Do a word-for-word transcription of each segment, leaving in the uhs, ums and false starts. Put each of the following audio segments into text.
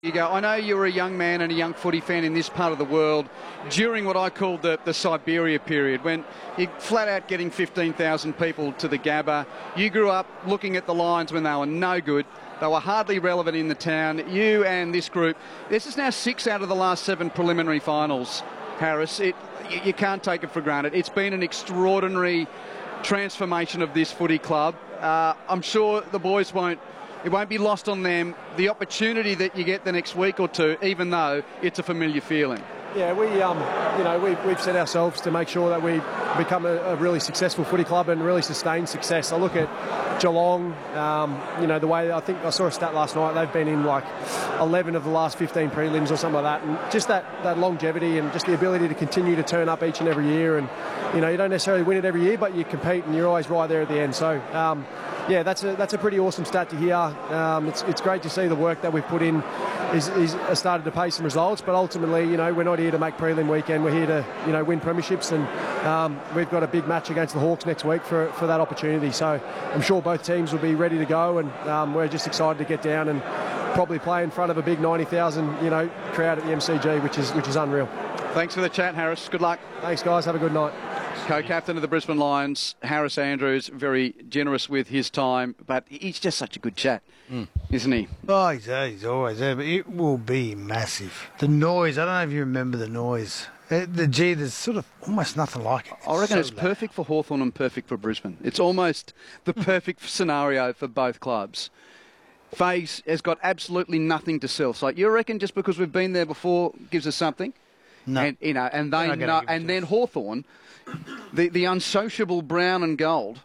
You go, I know you were a young man and a young footy fan in this part of the world during what I called the, the Siberia period, when you flat out getting fifteen thousand people to the Gabba. You grew up looking at the Lions when they were no good. They were hardly relevant in the town. You and this group, this is now six out of the last seven preliminary finals, Harris. It, you, you can't take it for granted. It's been an extraordinary transformation of this footy club. Uh, I'm sure the boys won't It won't be lost on them, the opportunity that you get the next week or two, even though it's a familiar feeling. Yeah, we, um, you know, we've, we've set ourselves to make sure that we become a, a really successful footy club and really sustain success. I look at Geelong, um, you know, the way, I think I saw a stat last night, they've been in like eleven of the last fifteen prelims or something like that. And just that, that longevity and just the ability to continue to turn up each and every year. And, you know, you don't necessarily win it every year, but you compete and you're always right there at the end. So, um, yeah, that's a that's a pretty awesome stat to hear. Um, it's it's great to see the work that we've put in is, is started to pay some results. But ultimately, you know, we're not here to make prelim weekend. We're here to, you know, win premierships, and um, we've got a big match against the Hawks next week for for that opportunity. So I'm sure both teams will be ready to go, and um, we're just excited to get down and probably play in front of a big ninety thousand, you know, crowd at the M C G, which is which is unreal. Thanks for the chat, Harris. Good luck. Thanks, guys. Have a good night. Co-captain of the Brisbane Lions, Harris Andrews, very generous with his time, but he's just such a good chat, mm. isn't he? Oh, he's, he's always there, but it will be massive. The noise, I don't know if you remember the noise. The G, there's sort of almost nothing like it. It's I reckon so it's loud. perfect for Hawthorn and perfect for Brisbane. It's almost the perfect scenario for both clubs. Faze has got absolutely nothing to sell. So you reckon just because we've been there before gives us something? No. And, you know, and they know, and then Hawthorn, the, the unsociable brown and gold.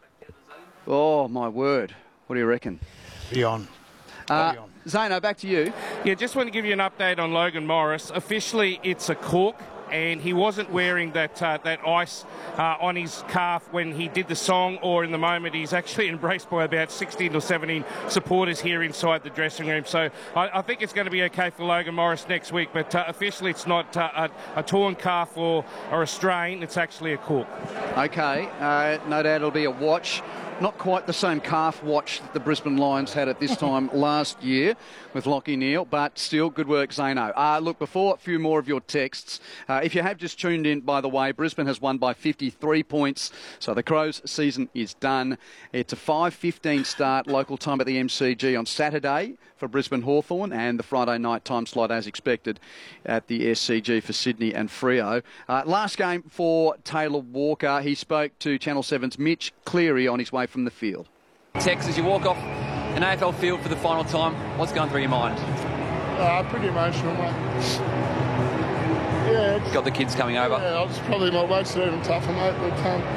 Oh, my word. What do you reckon? Beyond. Uh, Zano, back to you. Yeah, just want to give you an update on Logan Morris. Officially, it's a cork, and he wasn't wearing that uh, that ice uh, on his calf when he did the song or in the moment. He's actually embraced by about sixteen or seventeen supporters here inside the dressing room. So I, I think it's going to be okay for Logan Morris next week, but uh, officially it's not uh, a, a torn calf or, or a strain. It's actually a cork. Okay, uh, no doubt it'll be a watch. Not quite the same calf watch that the Brisbane Lions had at this time last year with Lockie Neal, but still good work, Zano. Uh, look, before a few more of your texts, uh, if you have just tuned in, by the way, Brisbane has won by fifty-three points, so the Crows season is done. It's a five fifteen start, local time at the M C G on Saturday for Brisbane Hawthorn, and the Friday night time slot as expected at the S C G for Sydney and Freo. Uh, last game for Taylor Walker. He spoke to Channel seven's Mitch Cleary on his way from the field. Tex, as you walk off an A F L field for the final time, what's going through your mind? Uh, pretty emotional, mate. Yeah. It's, Got the kids coming over? Yeah, it's probably my weights are even tougher, mate. But, um,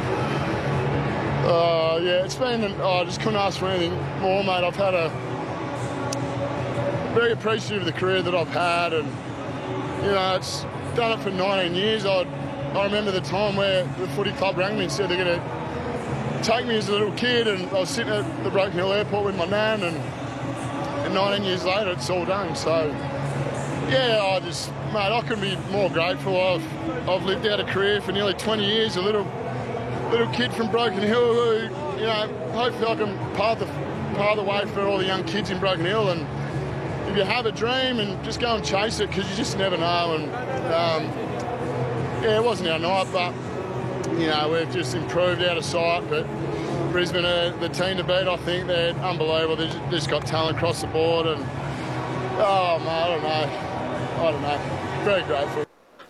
uh, yeah, it's been, oh, I just couldn't ask for anything more, mate. I've had a very appreciative of the career that I've had, and, you know, it's done it for nineteen years. I I remember the time where the footy club rang me and said they're going to take me as a little kid, and I was sitting at the Broken Hill Airport with my nan, and, and nineteen years later it's all done. So yeah, I just, mate, I couldn't be more grateful. I've I've lived out a career for nearly twenty years, a little little kid from Broken Hill who, you know, hopefully I can pave the pave the way for all the young kids in Broken Hill. And if you have a dream, and just go and chase it, because you just never know. And um, yeah, it wasn't our night, but you know, we've just improved out of sight. But Brisbane are the team to beat. I think they're unbelievable. They've just got talent across the board, and oh man, I don't know, I don't know. Very grateful.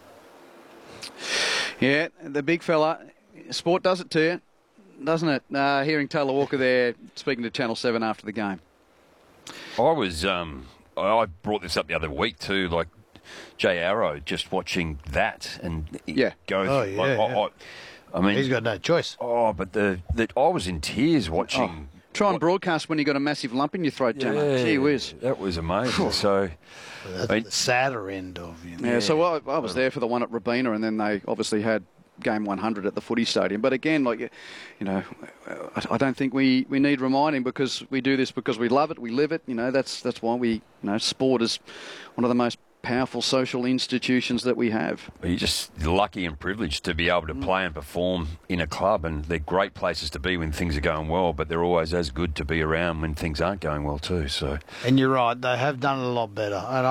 Yeah, the big fella. Sport does it to you, doesn't it? Uh, hearing Taylor Walker there speaking to Channel seven after the game. I was, um, I brought this up the other week too, like Jay Arrow, just watching that and yeah. go. Oh, through, yeah, like, yeah. I, I, I mean, he's got no choice. Oh, but the, the I was in tears watching. Oh, try and broadcast when you got a massive lump in your throat, Gemma. Yeah, Gee whiz. That was amazing. So Well, that's I mean, the sadder end of you know. Yeah, so I, I was there for the one at Robina, and then they obviously had game one hundred at the footy stadium. But again, like, you know, I don't think we, we need reminding, because we do this because we love it, we live it. You know, that's that's why we, you know, sport is one of the most powerful social institutions that we have. You're just lucky and privileged to be able to play and perform in a club, and they're great places to be when things are going well, but they're always as good to be around when things aren't going well too. So, and you're right, they have done it a lot better. And